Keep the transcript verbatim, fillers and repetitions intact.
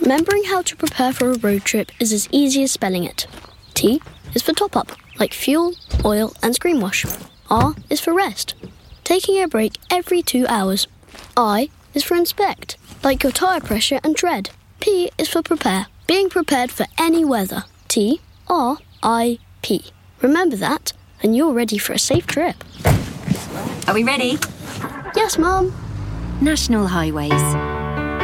Remembering how to prepare for a road trip is as easy as spelling it. T is for top-up, like fuel, oil and screen wash. R is for rest, taking a break every two hours. I is for inspect, like your tyre pressure and tread. P is for prepare, being prepared for any weather. T, R, I, P. Remember that, and you're ready for a safe trip. Are we ready? Yes, Mum. National Highways.